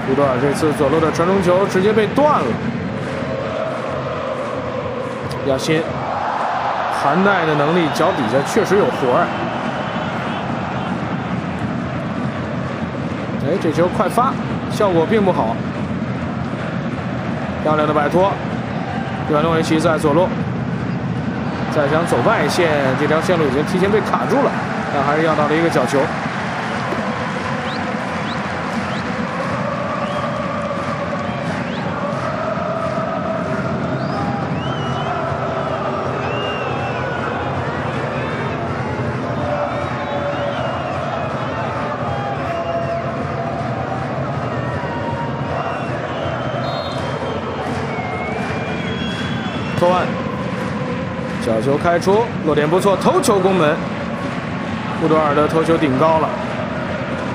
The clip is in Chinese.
乌多尔这次左路的传中球直接被断了。亚辛，韩奈的能力脚底下确实有活儿。哎，这球快发，效果并不好。漂亮的摆脱，远诺维奇在左路，再想走外线，这条线路已经提前被卡住了，但还是要到了一个角球。托万，角球开出，落点不错，头球攻门。乌多尔的头球顶高了。